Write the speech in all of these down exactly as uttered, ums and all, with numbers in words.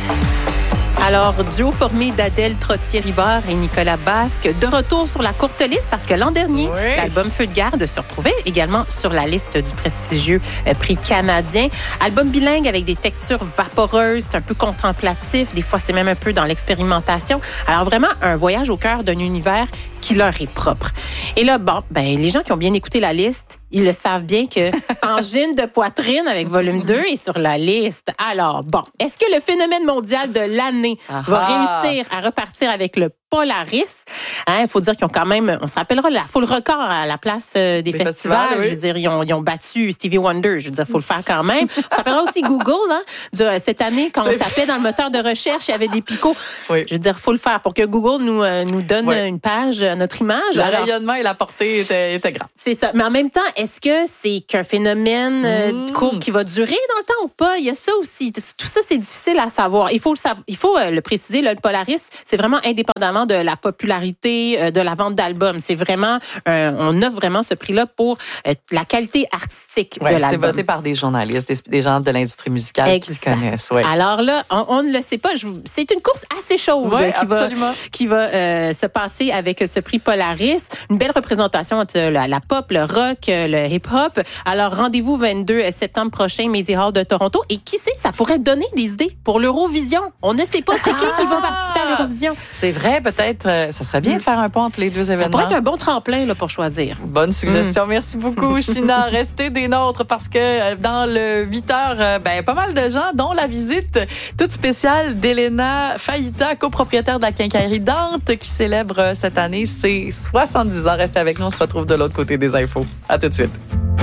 Alors, duo formé d'Adèle Trottier-Ribard et Nicolas Basque, de retour sur la courte liste parce que l'an dernier, oui. l'album Feu de garde se retrouvait également sur la liste du prestigieux prix canadien. Album bilingue avec des textures vaporeuses, c'est un peu contemplatif, des fois c'est même un peu dans l'expérimentation. Alors vraiment, un voyage au cœur d'un univers qui leur est propre. Et là, bon, ben les gens qui ont bien écouté la liste, ils le savent bien que Angine de poitrine avec volume deux est sur la liste. Alors, bon, est-ce que le phénomène mondial de l'année Aha. va réussir à repartir avec le Polaris? Il hein, faut dire qu'ils ont quand même, on se rappellera, la full record à la place euh, des, des festivals. festivals oui. Je veux dire, ils ont, ils ont battu Stevie Wonder. Je veux dire, il faut le faire quand même. On se rappellera aussi Google, hein, du, cette année, quand C'est on tapait dans le moteur de recherche, il y avait des picots. Oui. Je veux dire, il faut le faire pour que Google nous, euh, nous donne oui. une page à notre image. Le Alors, rayonnement et la portée étaient, étaient grands. C'est ça. Mais en même temps, est-ce que c'est qu'un phénomène euh, mmh. court qui va durer dans le temps ou pas? Il y a ça aussi. Tout ça, c'est difficile à savoir. Il faut le, savoir, il faut, euh, le préciser, là, le Polaris, c'est vraiment indépendamment de la popularité, euh, de la vente d'albums. C'est vraiment, euh, on offre vraiment ce prix-là pour euh, la qualité artistique ouais, de l'album. C'est voté par des journalistes, des, des gens de l'industrie musicale exact. qui se connaissent. Ouais. Alors là, on, on ne le sait pas. Je, c'est une course assez chaude ouais, qui va, qui va euh, se passer avec ce prix Polaris. Une belle représentation entre la, la pop, le rock, le hip-hop. Alors, rendez-vous vingt-deux septembre prochain, Maisy Hall de Toronto. Et qui sait, ça pourrait donner des idées pour l'Eurovision. On ne sait pas c'est qui qui va participer à l'Eurovision. C'est vrai, peut-être, euh, ça serait bien de faire un pont entre les deux événements. Ça pourrait être un bon tremplin là, pour choisir. Bonne suggestion. Mm. Merci beaucoup, China. Restez des nôtres parce que dans le huit heures, ben, pas mal de gens, dont la visite toute spéciale d'Elena Faïta, copropriétaire de la quincaillerie Dante, qui célèbre cette année ses soixante-dix ans. Restez avec nous, on se retrouve de l'autre côté des infos. À tout de suite.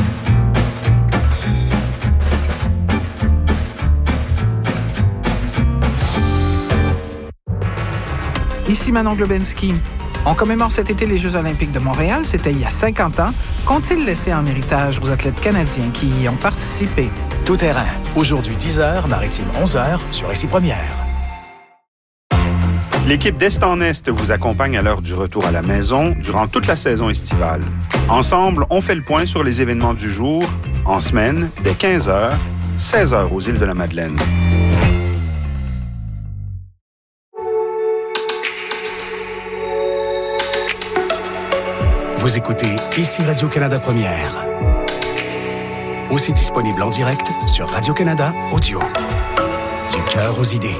Ici Manon Globensky. On commémore cet été les Jeux olympiques de Montréal. C'était il y a cinquante ans. Qu'ont-ils laissé en héritage aux athlètes canadiens qui y ont participé? Tout terrain. Aujourd'hui dix heures, Maritime onze heures sur Ici Première. L'équipe d'Est en Est vous accompagne à l'heure du retour à la maison durant toute la saison estivale. Ensemble, on fait le point sur les événements du jour, en semaine, dès quinze heures, seize heures aux îles de la Madeleine. Vous écoutez Ici Radio-Canada Première. Aussi disponible en direct sur Radio-Canada Audio. Du cœur aux idées.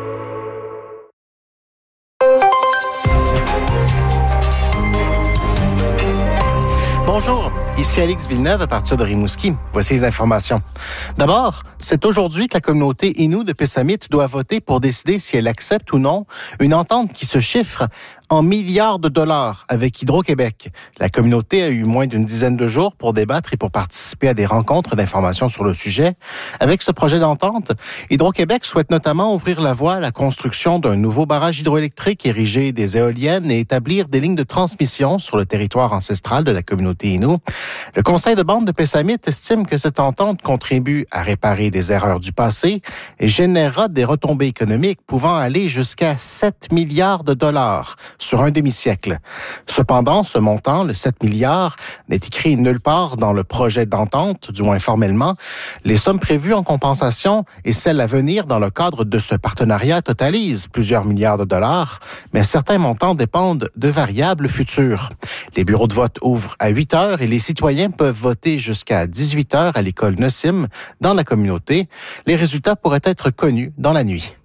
Bonjour, ici Alix Villeneuve à partir de Rimouski. Voici les informations. D'abord, c'est aujourd'hui que la communauté Innu de Pessamit doit voter pour décider si elle accepte ou non une entente qui se chiffre en milliards de dollars avec Hydro-Québec. La communauté a eu moins d'une dizaine de jours pour débattre et pour participer à des rencontres d'information sur le sujet. Avec ce projet d'entente, Hydro-Québec souhaite notamment ouvrir la voie à la construction d'un nouveau barrage hydroélectrique, ériger des éoliennes et établir des lignes de transmission sur le territoire ancestral de la communauté Innu. Le conseil de bande de Pessamit estime que cette entente contribue à réparer des erreurs du passé et générera des retombées économiques pouvant aller jusqu'à sept milliards de dollars sur un demi-siècle. Cependant, ce montant, le sept milliards, n'est écrit nulle part dans le projet d'entente, du moins formellement. Les sommes prévues en compensation et celles à venir dans le cadre de ce partenariat totalisent plusieurs milliards de dollars, mais certains montants dépendent de variables futures. Les bureaux de vote ouvrent à huit heures et les citoyens peuvent voter jusqu'à dix-huit heures à l'école Nossim dans la communauté. Les résultats pourraient être connus dans la nuit.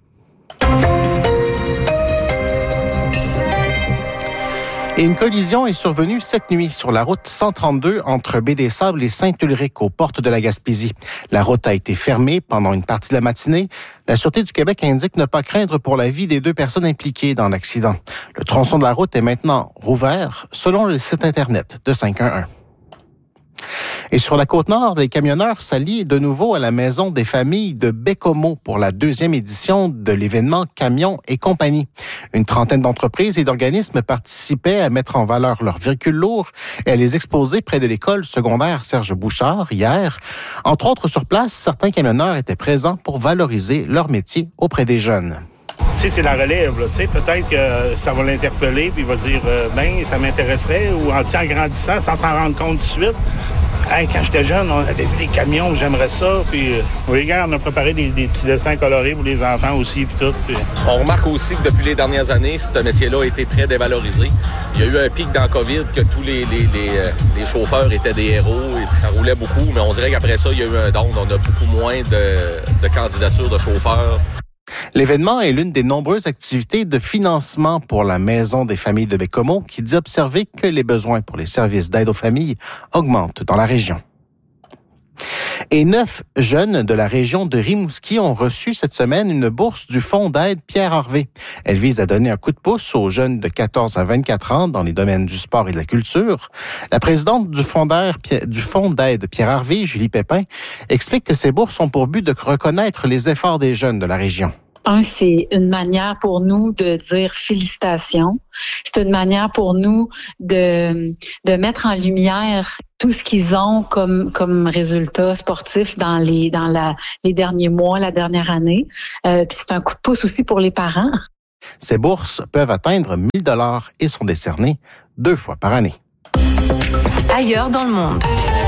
Et une collision est survenue cette nuit sur la route cent trente-deux entre Baie-des-Sables et Saint-Ulrich aux portes de la Gaspésie. La route a été fermée pendant une partie de la matinée. La Sûreté du Québec indique ne pas craindre pour la vie des deux personnes impliquées dans l'accident. Le tronçon de la route est maintenant rouvert selon le site Internet de cinq un un. Et sur la Côte-Nord, les camionneurs s'allient de nouveau à la Maison des familles de Bécomo pour la deuxième édition de l'événement Camions et compagnie. Une trentaine d'entreprises et d'organismes participaient à mettre en valeur leurs véhicules lourds et à les exposer près de l'école secondaire Serge Bouchard hier. Entre autres, sur place, certains camionneurs étaient présents pour valoriser leur métier auprès des jeunes. Tu sais, c'est la relève, là, tu sais, peut-être que ça va l'interpeller, puis il va dire, euh, ben, ça m'intéresserait, ou en, en grandissant, sans s'en rendre compte tout de suite, Hey, quand j'étais jeune, on avait vu les camions, j'aimerais ça. Puis, euh, oui, regarde, on a préparé des, des petits dessins colorés pour les enfants aussi, puis tout. Puis... On remarque aussi que depuis les dernières années, ce métier-là a été très dévalorisé. Il y a eu un pic dans la COVID que tous les, les, les, les chauffeurs étaient des héros et ça roulait beaucoup. Mais on dirait qu'après ça, il y a eu un don. On a beaucoup moins de, de candidatures de chauffeurs. L'événement est l'une des nombreuses activités de financement pour la Maison des familles de Baie-Comeau qui dit observer que les besoins pour les services d'aide aux familles augmentent dans la région. Et neuf jeunes de la région de Rimouski ont reçu cette semaine une bourse du Fonds d'aide Pierre Harvey. Elle vise à donner un coup de pouce aux jeunes de quatorze à vingt-quatre ans dans les domaines du sport et de la culture. La présidente du Fonds d'aide, du Fonds d'aide Pierre Harvey, Julie Pépin, explique que ces bourses ont pour but de reconnaître les efforts des jeunes de la région. Un, c'est une manière pour nous de dire félicitations. C'est une manière pour nous de, de mettre en lumière tout ce qu'ils ont comme, comme résultat sportif dans les, dans la, les derniers mois, la dernière année. Euh, puis c'est un coup de pouce aussi pour les parents. Ces bourses peuvent atteindre mille dollars et sont décernées deux fois par année. Ailleurs dans le monde.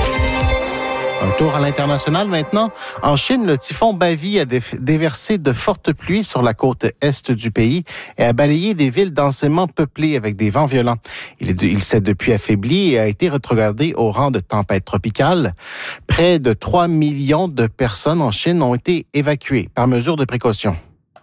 Un tour à l'international maintenant. En Chine, le typhon Bavi a déversé de fortes pluies sur la côte est du pays et a balayé des villes densément peuplées avec des vents violents. Il, est, il s'est depuis affaibli et a été rétrogradé au rang de tempête tropicale. Près de trois millions de personnes en Chine ont été évacuées par mesure de précaution.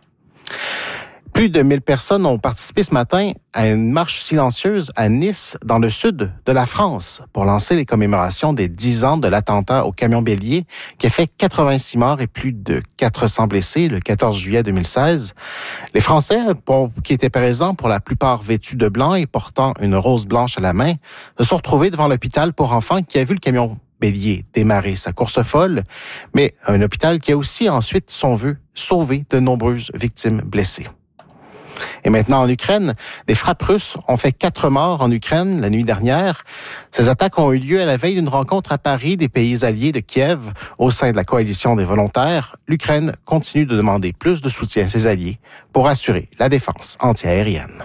Plus de mille personnes ont participé ce matin à une marche silencieuse à Nice, dans le sud de la France, pour lancer les commémorations des dix ans de l'attentat au camion bélier qui a fait quatre-vingt-six morts et plus de quatre cents blessés le quatorze juillet deux mille seize. Les Français, pour, qui étaient présents pour la plupart vêtus de blanc et portant une rose blanche à la main, se sont retrouvés devant l'hôpital pour enfants qui a vu le camion bélier démarrer sa course folle, mais un hôpital qui a aussi ensuite, son vœu, sauvé de nombreuses victimes blessées. Et maintenant en Ukraine, des frappes russes ont fait quatre morts en Ukraine la nuit dernière. Ces attaques ont eu lieu à la veille d'une rencontre à Paris des pays alliés de Kiev au sein de la coalition des volontaires. L'Ukraine continue de demander plus de soutien à ses alliés pour assurer la défense antiaérienne.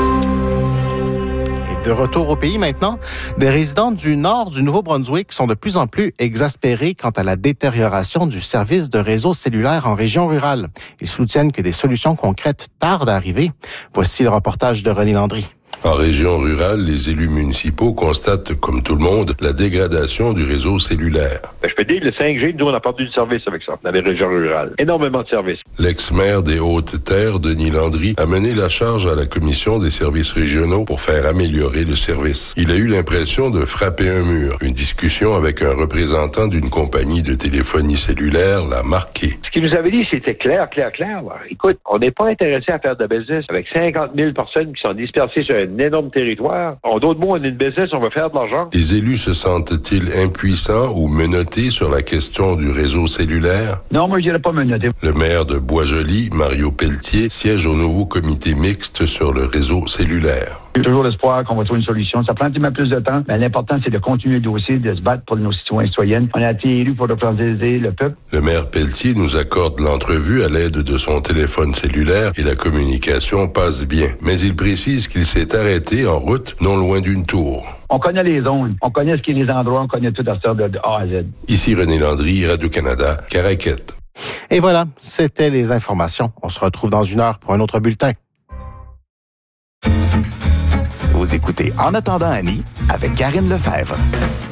De retour au pays maintenant, des résidents du nord du Nouveau-Brunswick sont de plus en plus exaspérés quant à la détérioration du service de réseau cellulaire en région rurale. Ils soutiennent que des solutions concrètes tardent à arriver. Voici le reportage de René Landry. En région rurale, les élus municipaux constatent, comme tout le monde, la dégradation du réseau cellulaire. Ben, je peux dire, le cinq G, nous, on a perdu du service avec ça, dans les régions rurales. Énormément de services. L'ex-maire des Hautes-Terres, Denis Landry, a mené la charge à la Commission des services régionaux pour faire améliorer le service. Il a eu l'impression de frapper un mur. Une discussion avec un représentant d'une compagnie de téléphonie cellulaire l'a marqué. Ce qu'il nous avait dit, c'était clair, clair, clair. Écoute, on n'est pas intéressé à faire de business avec cinquante mille personnes qui sont dispersées sur un énorme territoire. En d'autres mots, on est une business, on va faire de l'argent. Les élus se sentent-ils impuissants ou menottés sur la question du réseau cellulaire? Non, moi, je dirais pas menotté. Le maire de Boisjoli, Mario Pelletier, siège au nouveau comité mixte sur le réseau cellulaire. J'ai toujours l'espoir qu'on va trouver une solution. Ça prend un petit peu plus de temps, mais l'important, c'est de continuer le dossier, de se battre pour nos citoyens et citoyennes. On a été élus pour représenter le peuple. Le maire Pelletier nous accorde l'entrevue à l'aide de son téléphone cellulaire et la communication passe bien. Mais il précise qu'il s'est arrêté en route, non loin d'une tour. On connaît les zones, on connaît ce qui est les endroits, on connaît tout à ça de A à Z. Ici René Landry, Radio-Canada, Caraquette. Et voilà, c'était les informations. On se retrouve dans une heure pour un autre bulletin. Vous écoutez En attendant Annie avec Karine Lefebvre.